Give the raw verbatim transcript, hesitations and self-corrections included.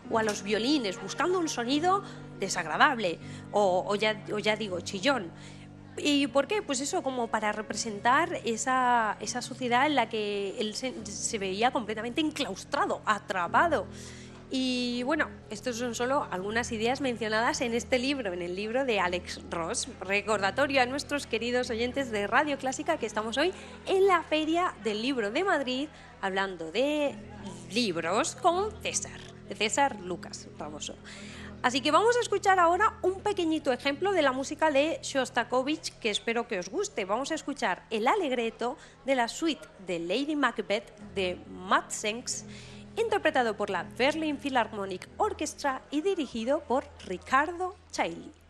o a los violines, buscando un sonido desagradable o, o, ya, o ya digo, chillón. ¿Y por qué? Pues eso, como para representar esa, esa sociedad en la que él se, se veía completamente enclaustrado, atrapado. Y bueno, estas son solo algunas ideas mencionadas en este libro, en el libro de Alex Ross. Recordatorio a nuestros queridos oyentes de Radio Clásica que estamos hoy en la Feria del Libro de Madrid hablando de libros con César, de César Lucas Ramoso. Así que vamos a escuchar ahora un pequeñito ejemplo de la música de Shostakovich que espero que os guste. Vamos a escuchar el alegreto de la suite de Lady Macbeth de Matsenks, interpretado por la Berlin Philharmonic Orchestra y dirigido por Ricardo Chailly.